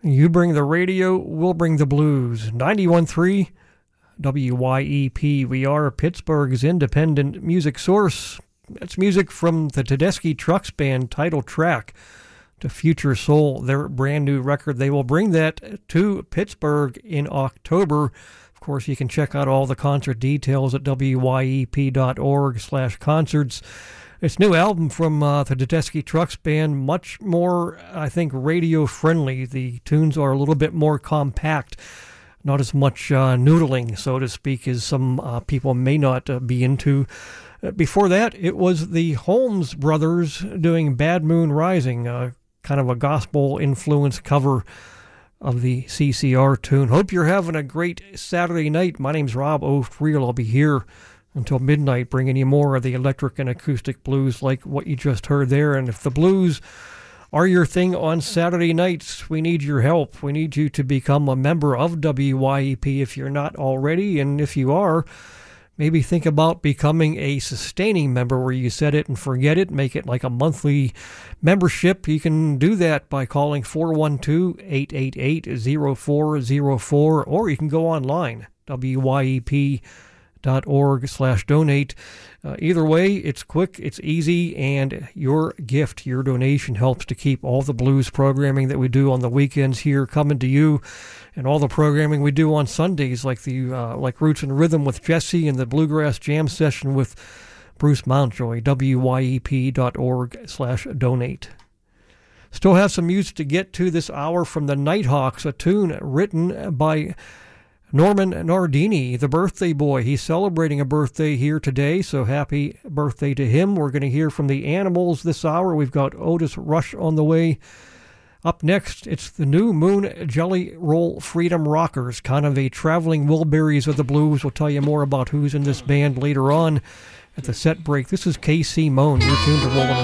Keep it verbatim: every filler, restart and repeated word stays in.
You bring the radio, we'll bring the blues. ninety-one point three W Y E P. We are Pittsburgh's independent music source. That's music from the Tedeschi Trucks Band title track to Future Soul, their brand new record. They will bring that to Pittsburgh in October. Of course, you can check out all the concert details at W Y E P dot org slash concerts. This new album from uh, the Tedeschi Trucks Band, much more, I think, radio-friendly. The tunes are a little bit more compact, not as much uh, noodling, so to speak, as some uh, people may not uh, be into. Uh, before that, it was the Holmes Brothers doing Bad Moon Rising, uh, kind of a gospel-influenced cover of the C C R tune. Hope you're having a great Saturday night. My name's Rob O'Friel. I'll be here until midnight, bringing you more of the electric and acoustic blues like what you just heard there. And if the blues are your thing on Saturday nights, we need your help. We need you to become a member of W Y E P if you're not already. And if you are, maybe think about becoming a sustaining member where you set it and forget it, make it like a monthly membership. You can do that by calling four one two, eight eight eight, zero four zero four, or you can go online, W Y E P dot org slash donate. Uh, either way, it's quick, it's easy, and your gift, your donation helps to keep all the blues programming that we do on the weekends here coming to you, and all the programming we do on Sundays, like the uh, like Roots and Rhythm with Jesse and the Bluegrass Jam Session with Bruce Mountjoy. W Y E P dot org slash donate. Still have some music to get to this hour from the Nighthawks, a tune written by Norman Nardini, the birthday boy. He's celebrating a birthday here today, so happy birthday to him. We're going to hear from the Animals this hour. We've got Otis Rush on the way. Up next, it's the New Moon Jelly Roll Freedom Rockers, kind of a traveling Wilburys of the blues. We'll tell you more about who's in this band later on at the set break. This is K C Moan. You're tuned to Rolling